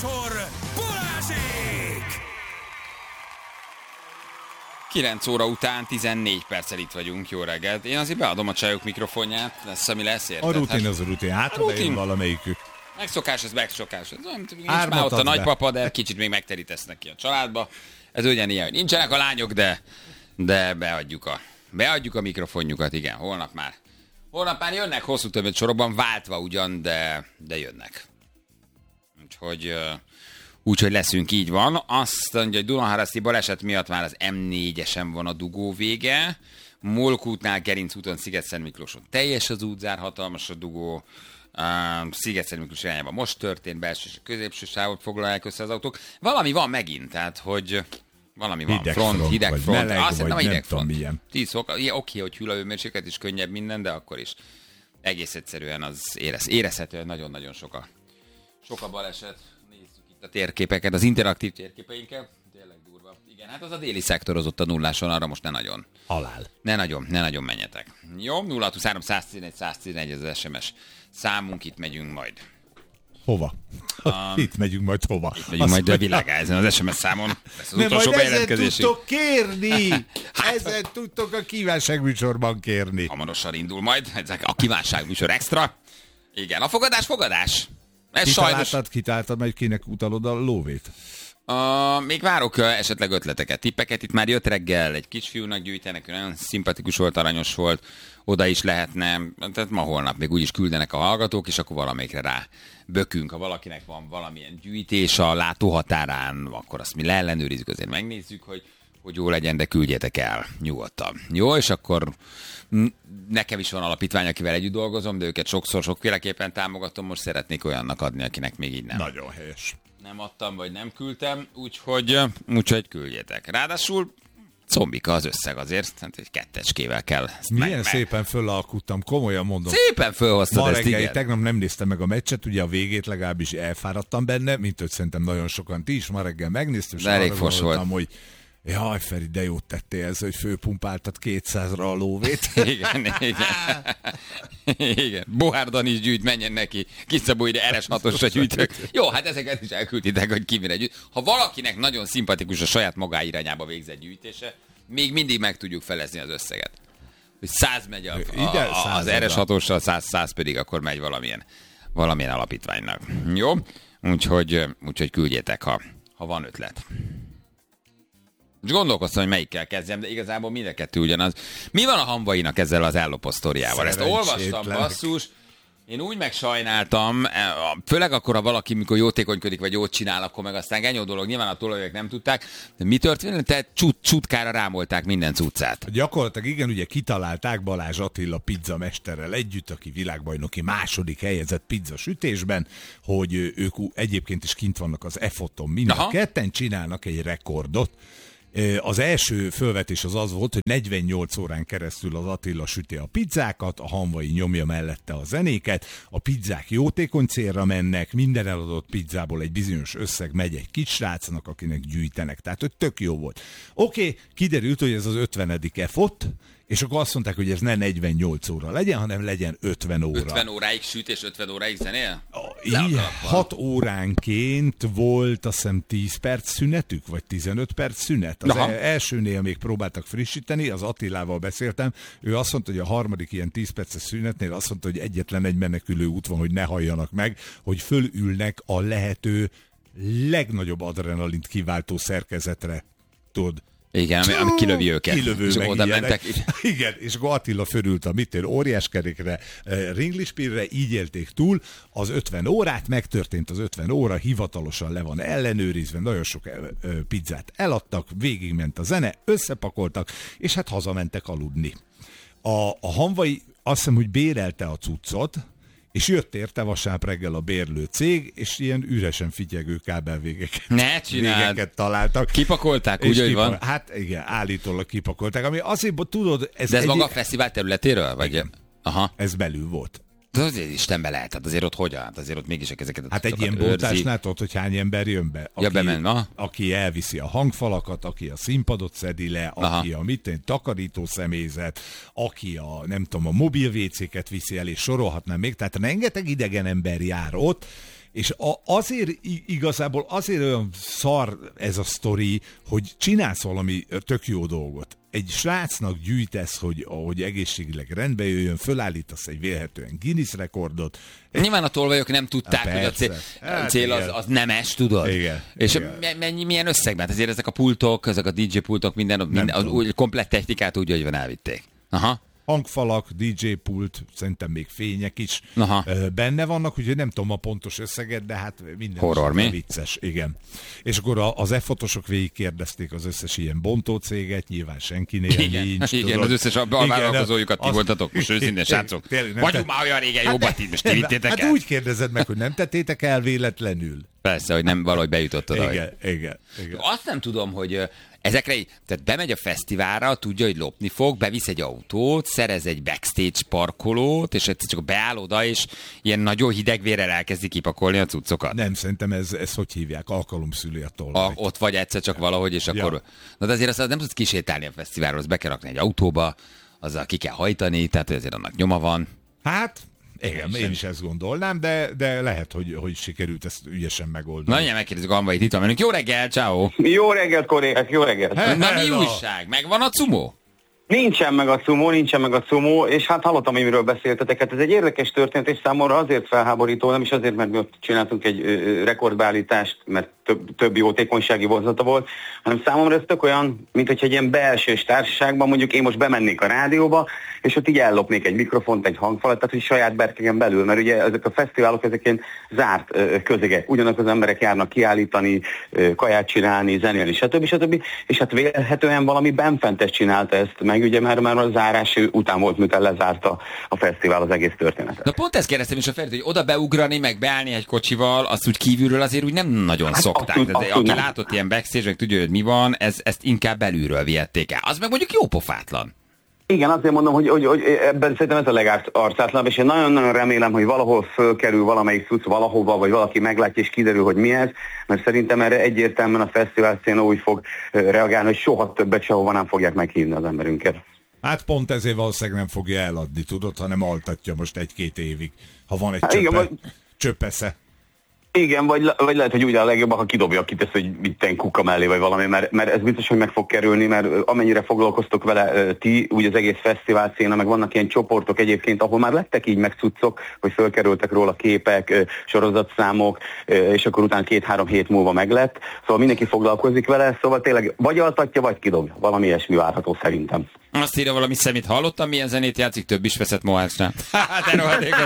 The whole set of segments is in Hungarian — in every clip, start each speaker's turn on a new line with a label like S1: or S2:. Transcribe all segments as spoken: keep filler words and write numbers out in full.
S1: műsor Balázsék!
S2: kilenc óra után tizennégy perccel itt vagyunk, jó reggelt. Én azért beadom a csajok mikrofonját, lesz, ami lesz, érted?
S3: A rutin az a rutin, hát oda én valamelyikük.
S2: Megszokás, ez megszokás. Ez olyan, nincs már ott a nagypapa, de kicsit még megterítesz neki a családba. Ez ugyanilyen, hogy nincsenek a lányok, de, de beadjuk, a, beadjuk a mikrofonjukat, igen, holnap már. Holnap már jönnek hosszú többet sorokban, váltva ugyan, de, de jönnek. Úgyhogy... Úgyhogy leszünk, így van. Azt mondja, hogy Dunaharaszti baleset miatt már az em négyesen van a dugó vége. Molkútnál, Gerinc úton, Sziget-Szent Miklóson teljes az útzár, hatalmas a dugó. Uh, Sziget-Szent Miklós irányában most történt, belső és középső sávot foglalják össze az autók. Valami van megint, tehát hogy valami van.
S3: Hideg
S2: front,
S3: front,
S2: hideg front.
S3: Meleg,
S2: Azt hiszem, a hideg front. tíz fok. Ja, oké, hogy hűlőmérséklet is könnyebb minden, de akkor is egész egyszerűen az érez, érezhetően nagyon-nagyon sok a, sok a baleset. A térképeket, az interaktív térképeinket. Tényleg durva. Igen, hát az a déli szektorozott a nulláson, arra most ne nagyon.
S3: Halál.
S2: Ne nagyon, ne nagyon menjetek. Jó, nulla huszonhárom száztizenegy száztizenegy ez az es em es számunk, itt megyünk majd.
S3: Hova? Um, itt megyünk majd hova?
S2: Itt megyünk majd a világá ezen az es em es számon. Ez az
S3: nem,
S2: utolsó
S3: majd ezen
S2: bejelentkezésig.
S3: tudtok kérni! hát, ezen tudtok a kívánságműsorban kérni.
S2: Hamarosan indul majd, ezek a kívánságműsor extra. Igen, a fogadás, fogadás. Ez
S3: kitaláltad,
S2: sajnos...
S3: kitaláltad, majd kinek utalod a lóvét?
S2: Uh, még várok uh, esetleg ötleteket, tippeket. Itt már jött reggel, egy kisfiúnak gyűjtenek, nagyon szimpatikus volt, aranyos volt, oda is lehetne, tehát ma holnap még úgyis küldenek a hallgatók, és akkor valamelyikre rá bökünk. Ha valakinek van valamilyen gyűjtés a látóhatárán, akkor azt mi leellenőrizzük, azért megnézzük, hogy, hogy jó legyen, de küldjétek el nyugodtan. Jó, és akkor nekem is van alapítvány, akivel együtt dolgozom, de őket sokszor, sokféleképpen támogatom, most szeretnék olyannak adni, akinek még így nem.
S3: Nagyon helyes.
S2: Nem adtam, vagy nem küldtem, úgyhogy, úgyhogy küldjétek. Ráadásul combika az összeg azért, tehát egy kettecskével kell.
S3: Milyen
S2: meg,
S3: szépen fölalkuttam, komolyan mondom.
S2: Szépen fölhoztad
S3: Ma
S2: ezt,
S3: reggel,
S2: igen.
S3: tegnap nem néztem meg a meccset, ugye a végét legalábbis elfáradtam benne, mint hogy szerintem nagyon sokan ti is, ma reggel megnéztem, és
S2: elég
S3: arra
S2: fos
S3: gondoltam,
S2: volt.
S3: hogy jaj, Feri, de jót tettél ez, hogy főpumpáltad kétszázra a lóvét.
S2: igen, igen. igen. Bohárdan is gyűjt, menjen neki. Kiszabó ide er es hatosra gyűjtök. Jó, hát ezeket is elkülditek, hogy ki mire gyűjt. Ha valakinek nagyon szimpatikus a saját magá irányába végzett gyűjtése, még mindig meg tudjuk felezni az összeget. Hogy száz megy a, a, a, az er es hatossal, száz, száz pedig akkor megy valamilyen, valamilyen alapítványnak. Jó? Úgyhogy, úgyhogy küldjétek, ha, ha van ötlet. És gondolkoztam, hogy melyikkel kezdjem, de igazából mind a kettő ugyanaz. Mi van a Hanvainak ezzel az ellopott sztoriával? Ezt olvastam, basszus. Én úgy megsajnáltam, főleg akkor, ha valaki, mikor jótékonykodik, vagy jót csinál, akkor meg aztán genyó dolog. Nyilván a tulajok nem tudták. De mi történt? Tehát csut, csutkára rámolták minden cuccát.
S3: Gyakorlatilag igen, ugye kitalálták Balázs Attila pizzamesterrel együtt, aki világbajnoki második helyezett pizza sütésben, hogy ők egyébként is kint vannak az e-foton, mind a ketten csinálnak egy rekordot. Az első fölvetés az az volt, hogy negyvennyolc órán keresztül az Attila süti a pizzákat, a Hanvai nyomja mellette a zenéket, a pizzák jótékony célra mennek, minden eladott pizzából egy bizonyos összeg megy egy kis srácnak, akinek gyűjtenek, tehát hogy tök jó volt. Oké, okay, kiderült, hogy ez az ötvenedik e-fot, és akkor azt mondták, hogy ez ne negyvennyolc óra legyen, hanem legyen ötven óra.
S2: ötven óráig süt és ötven óráig zenél?
S3: Így, hat óránként volt azt hiszem tíz perc szünetük, vagy tizenöt perc szünet. Az Aha. elsőnél még próbáltak frissíteni, az Attilával beszéltem, ő azt mondta, hogy a harmadik ilyen tíz perces szünetnél azt mondta, hogy egyetlen egy menekülő út van, hogy ne halljanak meg, hogy fölülnek a lehető legnagyobb adrenalint kiváltó szerkezetre, tudod.
S2: Igen, ami, ami kilövi őket.
S3: Kilövő
S2: és
S3: meg
S2: oda
S3: ilyenek.
S2: mentek.
S3: Igen, és akkor Attila fölült a mitől óriáskerékre, ringlispírre, így élték túl az ötven órát, megtörtént az ötven óra, hivatalosan le van ellenőrizve, nagyon sok pizzát eladtak, végigment a zene, összepakoltak, és hát hazamentek aludni. A, a Hanvai azt hiszem, hogy bérelte a cuccot, és jött érte vasárnap reggel a bérlő cég, és ilyen üresen fityegő kábelvégeket
S2: ne csináld.
S3: találtak.
S2: Kipakolták, úgy, hogy van?
S3: Hát igen, állítólag kipakolták. Ami azért, tudod... Ez
S2: De ez
S3: egy...
S2: maga a fesztivál területéről? Vagy...
S3: Igen.
S2: Aha.
S3: Ez belül volt.
S2: De azért Istenbe lehet, hát azért ott hogyan? Hát azért ott mégis ezeket a
S3: Hát egy ilyen bontásnál tudod, hogy hány ember jön be? Aki,
S2: ja, bemen,
S3: aki elviszi a hangfalakat, aki a színpadot szedi le,
S2: Aha.
S3: aki a mit, takarító személyzet, aki a nem tudom, a mobil vécéket viszi el, és sorolhatnám még. Tehát rengeteg idegen ember jár ott, És a, azért igazából azért olyan szar ez a sztori, hogy csinálsz valami tök jó dolgot. Egy srácnak gyűjtesz, hogy, hogy egészségileg rendbe jöjjön, fölállítasz egy vélhetően Guinness rekordot.
S2: Nyilván a tolvajok nem tudták,
S3: Há,
S2: hogy a cél,
S3: hát
S2: cél az, az nemes, tudod?
S3: Igen.
S2: És
S3: igen.
S2: mennyi, milyen összegben? Ezért ezek a pultok, ezek a dé dzsé pultok, minden, minden az, úgy, komplett technikát úgy, hogy van elvitték. Aha.
S3: Hangfalak, dé dzsé pult, szerintem még fények is
S2: Aha.
S3: benne vannak, úgyhogy nem tudom a pontos összeget, de hát minden
S2: horror, mi?
S3: Vicces, igen. És akkor az e-fotosok végig kérdezték az összes ilyen bontó céget, nyilván senkinél
S2: igen,
S3: nincs.
S2: Igen,
S3: tudod.
S2: az összes a vállalkozójukat ti voltatok, most őszintén, srácok. Vagyunk már olyan régen jobbat itt, most ti vittétek
S3: hát
S2: el?
S3: úgy kérdezed meg, hogy nem tettétek el véletlenül.
S2: Persze, hogy nem valahogy bejutott oda.
S3: Igen, igen, igen.
S2: Azt nem tudom, hogy ezekre, tehát bemegy a fesztiválra, tudja, hogy lopni fog, bevisz egy autót, szerez egy backstage parkolót, és egyszer csak beáll oda, és ilyen nagyon hidegvérrel elkezdi kipakolni a cuccokat.
S3: Nem, szerintem ez, ez hogy hívják, alkalomszüli a tolvajt.
S2: A, ott vagy egyszer csak valahogy, és akkor...
S3: Ja.
S2: Na de azért azt nem tudsz kisétálni a fesztiválról, azt be kell rakni egy autóba, azzal ki kell hajtani, tehát azért annak nyoma van.
S3: Hát, igen, én is ezt gondolnám, de, de lehet, hogy, hogy sikerült ezt ügyesen megoldani.
S2: Na, mindjárt megkérdezzük Almait, itt van velünk. Jó reggel, ciao.
S4: Jó reggelt, kollégák, jó reggelt!
S3: He-
S2: Na mi
S3: Hello.
S2: újság? Megvan a cumó?
S4: Nincsen meg a szumó, nincsen meg a szumó, és hát hallottam, amiről beszéltetek. Hát ez egy érdekes történet, és számomra azért felháborító, nem is azért, mert mi ott csináltunk egy ö, rekordbeállítást, mert több, több jótékonysági vonzata volt, hanem számomra ez tök olyan, mint hogy egy ilyen belsős társaságban, mondjuk én most bemennék a rádióba, és ott így ellopnék egy mikrofont, egy hangfalat, tehát hogy saját berkegen belül, mert ugye ezek a fesztiválok, ezek ilyen zárt ö, közegek, ugyanak az emberek járnak kiállítani, ö, kaját csinálni, zenélni, stb. stb. És hát vélhetően valami benfentes csinálta ezt, meg ugye már, már a zárás után volt, miután lezárta a fesztivál az egész történetet.
S2: Na pont ezt kérdeztem is a Ferit, hogy oda beugrani, meg beállni egy kocsival, azt úgy kívülről azért úgy nem nagyon
S4: Hát
S2: szokták.
S4: abszolút,
S2: De
S4: abszolút
S2: aki
S4: nem.
S2: látott ilyen backstage, meg tudja, hogy mi van, ez, ezt inkább belülről vihették el. Az meg mondjuk jó pofátlan.
S4: Igen, azért mondom, hogy, hogy, hogy ebben szerintem ez a legarcátlanabb, és én nagyon-nagyon remélem, hogy valahol fölkerül valamelyik cucc valahova, vagy valaki meglátja, és kiderül, hogy mi ez, mert szerintem erre egyértelműen a fesztivál széna úgy fog reagálni, hogy soha többet sehova nem fogják meghívni az emberünket.
S3: Hát pont ezért valószínűleg nem fogja eladni, tudod, hanem altatja most egy-két évig, ha van egy
S4: Hát
S3: csöpe,
S4: igen, vagy-
S3: csöpesze.
S4: Igen, vagy, le- vagy lehet, hogy úgy a legjobb, ha kidobja, kitesz, hogy mit egy kuka mellé, vagy valami, mert, mert ez biztos, hogy meg fog kerülni, mert amennyire foglalkoztok vele ö, ti, úgy az egész fesztivál széna, meg vannak ilyen csoportok egyébként, ahol már lettek így meg cuccok, hogy fölkerültek róla képek, ö, sorozatszámok, ö, és akkor utána két-három hét múlva meglett. Szóval mindenki foglalkozik vele, szóval tényleg vagy altatja, vagy kidobja. Valami ilyesmi várható szerintem.
S2: Azt írja valami szemét, hallottam, milyen zenét játszik, több is veszett Mohácsnál. Hát, de rohadékos.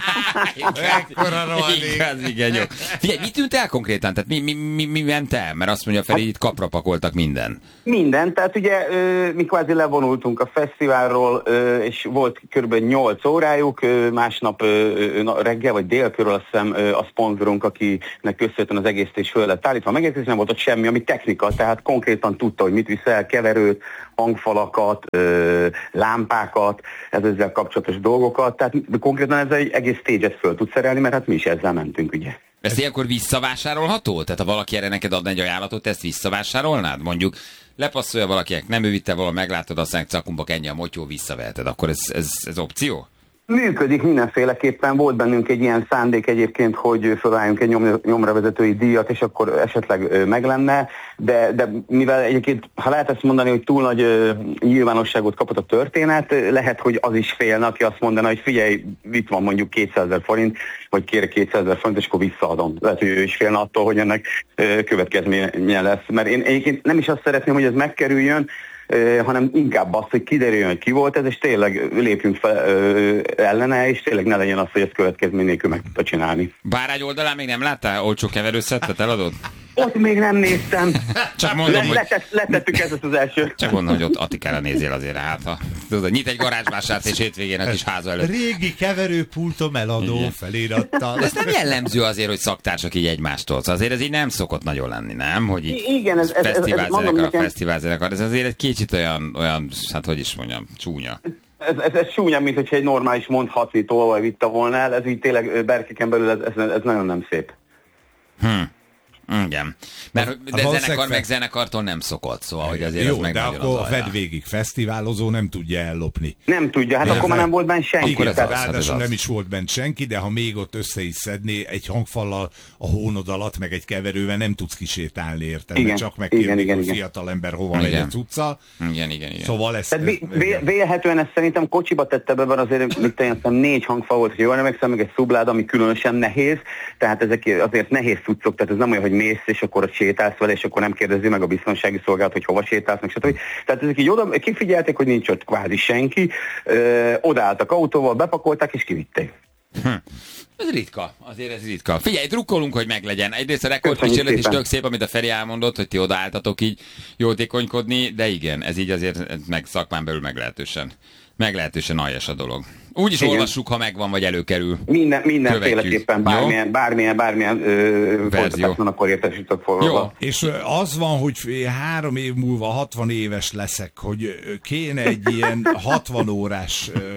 S3: Ekkora rohadék.
S2: Igaz, igen, jó. Figyelj, mi tűnt el konkrétan? Tehát mi, mi, mi, mi ment el? Mert azt mondja Feri, itt kapra pakoltak minden.
S4: Minden, tehát ugye ö, mi kvázi levonultunk a fesztiválról, ö, és volt kb. nyolc órájuk, ö, másnap ö, ö, reggel vagy délkörül azt hiszem ö, a szponzorunk, akinek köszönhetően az egész és föl lett állítva, megérkezni, nem volt ott semmi, ami technika, tehát konkrétan tudta, hogy mit viszel, keverőt, hangfalakat, ö, lámpákat, ez ezzel kapcsolatos dolgokat, tehát konkrétan ez egy egész stage-et föl tud szerelni, mert hát mi is ezzel mentünk, ugye.
S2: Ezt ilyenkor visszavásárolható? Tehát ha valaki erre neked adna egy ajánlatot, ezt visszavásárolnád? Mondjuk lepasszolja valakinek, nem ő vitte valahol, meglátod, aztán cakumba ennyi a motyó, visszaveheted. Akkor ez, ez, ez opció?
S4: Működik mindenféleképpen, volt bennünk egy ilyen szándék egyébként, hogy fölálljunk egy nyom, nyomravezetői díjat, és akkor esetleg ö, meg lenne, de, de mivel egyébként, ha lehet ezt mondani, hogy túl nagy ö, nyilvánosságot kapott a történet, lehet, hogy az is félne, aki azt mondaná, hogy figyelj, itt van mondjuk kétszázezer forint, vagy kérek kétszázezer forint, és akkor visszaadom. Lehet, hogy ő is félne attól, hogy ennek ö, következménye lesz. Mert én egyébként nem is azt szeretném, hogy ez megkerüljön, Uh, hanem inkább azt, hogy kiderüljön, hogy ki volt ez, és tényleg lépjünk fel uh, ellene, és tényleg ne legyen az, hogy ezt következmény nélkül meg tudta csinálni.
S2: Bárány oldalán még nem láttál? Olcsó keverőszettet eladod?
S4: Ott még nem néztem.
S2: Csak mondom,
S4: Le,
S2: hogy...
S4: letett, letettük ezt az első.
S2: Csak mondom, hogy ott Attikára nézzél azért, hát ha... Tudod, nyit egy garázsvásárt, és hétvégén a kis háza előtt.
S3: Régi keverőpultom eladó
S2: Igen.
S3: felirattal.
S2: De ez nem jellemző azért, hogy szaktársak így egymástól. Szóval azért ez így nem szokott nagyon lenni, nem? Hogy így
S4: Igen, ez- ez- ez- ez- mondom
S2: fesztiválzenekar, a
S4: nekem-
S2: fesztiválzenekar. Ez azért egy kicsit olyan, olyan, hát hogy is mondjam, csúnya.
S4: Ez, ez, ez súnyabb, mint hogyha egy normális mondhatni tolvaj vitte volna el, ez így tényleg ö, berkeken belül, ez, ez, ez nagyon nem szép.
S2: Hm. Hm. Igen. Mert de zenekar meg zenekartól nem szokott, szóval, hogy azért
S3: jó,
S2: az meg
S3: de
S2: nagyon
S3: akkor
S2: az
S3: a vedd végig fesztiválozó nem tudja ellopni.
S4: Nem tudja, hát
S3: Mert
S4: akkor már nem volt benne senki.
S2: Akkor ez
S4: Tehát,
S2: az.
S3: Ráadásul
S2: az.
S3: nem is volt bent senki, de ha még ott össze is szedné egy hangfallal a hónod alatt, meg egy keverővel nem tudsz kisétálni, érted?
S4: Igen,
S3: Csak megkérni,
S4: igen, igen,
S3: hogy
S4: igen.
S3: fiatal ember hova megy a cucca.
S2: Igen, igen, igen.
S3: Szóval ez...
S4: Tehát vé- vé- vélhetően ezt szerintem kocsiba tette be, mert azért mit tudom, négy hangfal volt, hogy jól emlékszem, meg egy szublád, ami különösen nehéz, tehát ezek azért nehéz cuccok, tehát ez nem olyan, hogy mész, és akkor ott sétálsz vele, és akkor nem kérdezi meg a biztonsági szolgálat, hogy hova sétálsz, meg stb. Tehát ezek így oda, kifigyelték, hogy nincs ott kvázi senki, ö, odaálltak autóval, bepakolták, és kivitték.
S2: Hm. Ez ritka, azért ez ritka. Figyelj, drukkolunk, hogy meglegyen. Egyrészt a rekordkísérlet is tök szép, amit a Feri elmondott, hogy ti odaálltatok így jótékonykodni, de igen, ez így azért meg szakmán belül meglehetősen, meglehetősen aljas a dolog. Úgy is olvassuk, ha megvan, vagy előkerül.
S4: Minden, mindenféleképpen bármilyen, bármilyen, bármilyen ö, folytatás van, akkor értesítök forgalomba.
S3: És az van, hogy három év múlva hatvan éves leszek, hogy kéne egy ilyen hatvan órás... Ö,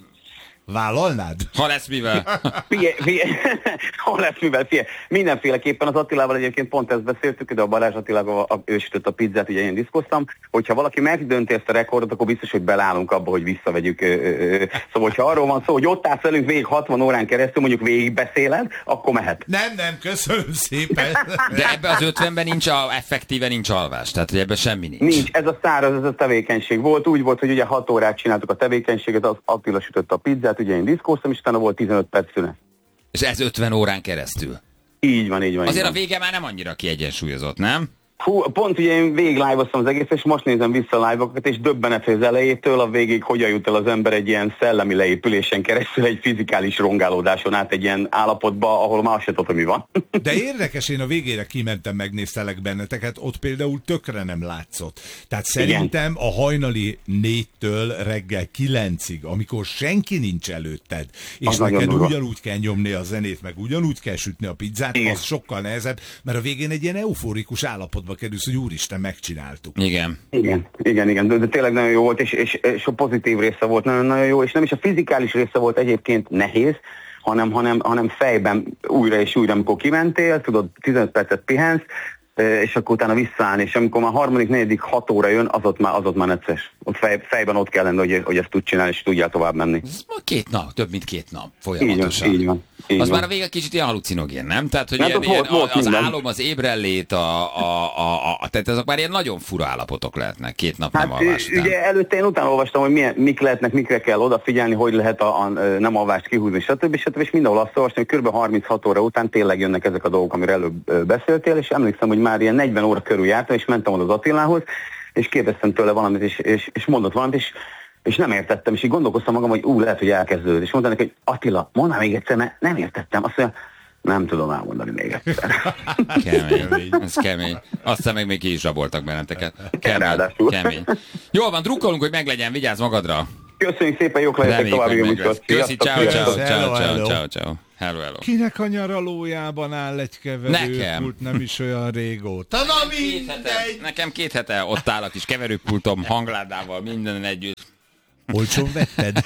S3: vállalnád?
S2: Ha lesz mivel.
S4: Figyelj, figyelj, ha lesz mivel, figyelj. Mindenféleképpen az Attilával egyébként pont ezt beszéltük, de a Balázs Attilával ő sütött a pizzát, ugye én diszkoztam, hogyha valaki megdönti ezt a rekordot, akkor biztos, hogy belállunk abba, hogy visszavegyük. Szóval, hogyha arról van szó, hogy ott állsz velünk végig hatvan órán keresztül, mondjuk végig beszéled, akkor mehet.
S3: Nem, nem, köszönöm szépen.
S2: De ebbe az ötvenben nincs, a, effektíve nincs alvás, tehát hogy ebben semmi nincs.
S4: Nincs, ez a száraz, ez a tevékenység volt. Úgy volt, hogy ugye hat órát csináltuk a tevékenységet, az Attila sütötte a pizzát, ugye én diszkóztam, és utána volt tizenöt perc szünet.
S2: És ez ötven órán keresztül.
S4: Így van, így van.
S2: Azért
S4: így
S2: a
S4: van.
S2: vége már nem annyira kiegyensúlyozott, nem?
S4: Hú, pont ugye én végig live-oztam az egész, és most nézem vissza a live-okat, és döbbenet, hogy az elejétől a végig hogyan jut el az ember egy ilyen szellemi leépülésen keresztül, egy fizikális rongálódáson át egy ilyen állapotba, ahol már se tudom, mi van.
S3: De érdekes, én a végére kimentem, megnéztelek benneteket, ott például tökre nem látszott. Tehát szerintem a hajnali négytől reggel kilencig, amikor senki nincs előtted, és
S4: az
S3: neked
S4: durva.
S3: ugyanúgy kell nyomni a zenét, meg ugyanúgy kell sütni a pizzát,
S4: Igen.
S3: az sokkal nehezebb, mert a végén egy ilyen euforikus állapotba kerülsz, hogy úristen, megcsináltuk.
S2: Igen.
S4: Igen, igen, igen, de, de tényleg nagyon jó volt, és, és, és a pozitív része volt nagyon-nagyon jó, és nem is a fizikális része volt egyébként nehéz, hanem, hanem, hanem fejben újra és újra, amikor kimentél, tudod, tizenöt percet pihensz, és akkor utána visszaállni, és amikor már harmadik, negyedik, hat óra jön, az ott már, az ott már necces. Ott fej, fejben ott kell lenni, hogy, hogy ezt tud csinálni, és tudjál tovább menni.
S2: Ez ma két nap, több mint két nap
S4: Így
S2: folyamatosan.
S4: van, így van. Így
S2: az
S4: van.
S2: már a vége kicsit ilyen halucinogén, nem? Tehát, hogy
S4: Hát
S2: ilyen,
S4: ott
S2: ilyen,
S4: volt- volt
S2: az
S4: minden.
S2: álom, az ébrellét, a, a, a, a, tehát ezek már ilyen nagyon fura állapotok lehetnek, két nap nem
S4: Hát
S2: alvás után.
S4: ugye előtte én utána olvastam, hogy milyen, mik lehetnek, mikre kell odafigyelni, hogy lehet a, a nem alvást kihúzni, stb. stb. És mindenhol azt olvastam, hogy kb. harminchat óra után tényleg jönnek ezek a dolgok, amiről előbb ö, beszéltél, és emlékszem, hogy már ilyen negyven óra körül jártam, és mentem oda az Attilához, és kérdeztem tőle valamit, és, és, és mondott valamit, és, és nem értettem, és így gondolkoztam magam, hogy ú, lehet, hogy elkezdődött. És mondta neki, hogy Attila, mondd még egyszer, mert nem értettem. Azt mondja, nem tudom elmondani még egyszer.
S2: Kemény, ez kemény. Aztán meg még ki is zsaboltak benneteket. Kemény,
S4: Ráadásul.
S2: kemény. Jól van, drukkolunk, hogy meglegyen, vigyázz magadra.
S4: Köszönjük szépen, jók legyetek
S2: Reméljük,
S4: további
S2: hogy
S4: jó
S2: meg lesz.
S4: műsort.
S2: Köszi, ciao,
S4: Sziasztok,
S2: ciao,
S3: Hello,
S2: ciao,
S3: hello.
S2: ciao, ciao. Hello, hello.
S3: Kinek a nyaralójában áll egy keverőpult,
S2: Nekem.
S3: nem is olyan régóta. Na
S2: Két hete,
S3: mindegy!
S2: nekem két hete ott áll a kis keverőpultom, hangládával, minden együtt.
S3: Olcsón vetted?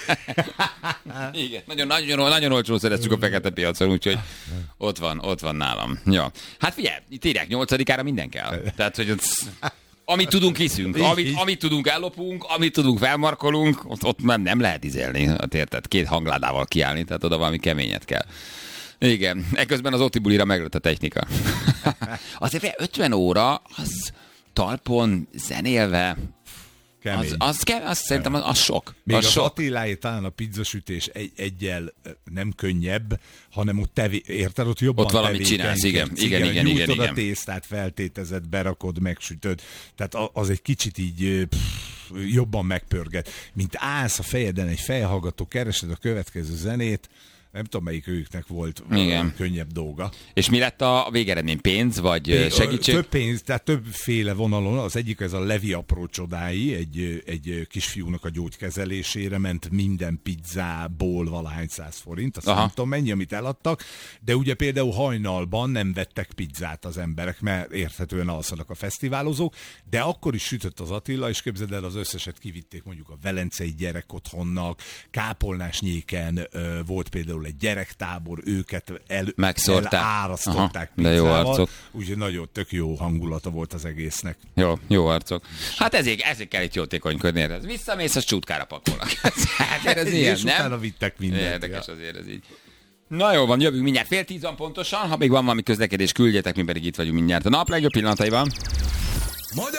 S2: Igen, nagyon, nagyon, nagyon olcsón szereztük a fekete piacon, úgyhogy ott van, ott van nálam. Ja. Hát figyelj, itt írják, nyolcadikára minden kell. Tehát, hogy ott, amit tudunk, viszünk. Amit, amit tudunk, ellopunk, amit tudunk, felmarkolunk, ott, ott nem, nem lehet izelni, érted? Két hangládával kiállni, tehát oda valami keményet kell. Igen, ekközben az Ottibulira meglett a technika. Azért figyelj, ötven óra, az talpon, zenélve,
S3: Kemény.
S2: az, az, kell, az szerintem az, az sok.
S3: Még
S2: az
S3: az
S2: sok.
S3: Attiláé talán a pizzasütés egy, egyel nem könnyebb, hanem ott tevé, érted, ott jobban
S2: Ott valamit csinálsz, igen,
S3: tevékenykedsz.
S2: igen, igen, igen,
S3: Nyújtod
S2: igen.
S3: a tésztát, feltétezed, berakod, megsütöd. Tehát a- az egy kicsit így pff, jobban megpörget. Mint állsz a fejeden egy fejhallgató, keresed a következő zenét, nem tudom, melyik őknek volt
S2: Igen.
S3: könnyebb dolga.
S2: És mi lett a végeredmény? Pénz, vagy
S3: Ö,
S2: segítség?
S3: Több pénz, tehát többféle vonalon. Az egyik ez a Levi apró csodái, egy, egy kisfiúnak a gyógykezelésére ment minden pizzából valahány száz forint, azt
S2: Aha.
S3: nem tudom mennyi, amit eladtak, de ugye például hajnalban nem vettek pizzát az emberek, mert érthetően alszanak a fesztiválozók, de akkor is sütött az Attila, és képzeld el, az összeset kivitték mondjuk a velencei gyerek otthonnak, Kápolnás nyéken ö, volt például például egy gyerektábor, őket el,
S2: megszórták.
S3: elárasztották
S2: Aha, de jó
S3: pizzával,
S2: arcok.
S3: úgyhogy nagyon tök jó hangulata volt az egésznek.
S2: Jó, jó arcok. Hát ezért, ezért kell itt jótékonykodni. Ez visszamész, az csútkára pakolnak. Hát ez ilyen,
S3: és
S2: nem?
S3: utána vittek mindent.
S2: Érdekes azért ez így. Na jó van, jövünk mindjárt fél tízan pontosan, ha még van valami közlekedés, küldjetek, mi pedig itt vagyunk mindjárt a nap legjobb pillanataiban.
S1: Magyar